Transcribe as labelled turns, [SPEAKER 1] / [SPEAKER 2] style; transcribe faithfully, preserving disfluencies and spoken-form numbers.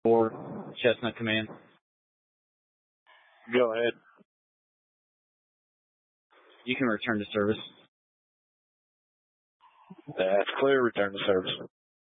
[SPEAKER 1] four, Chestnut Command.
[SPEAKER 2] Go ahead.
[SPEAKER 1] You can return to service.
[SPEAKER 2] That's clear. Return to service.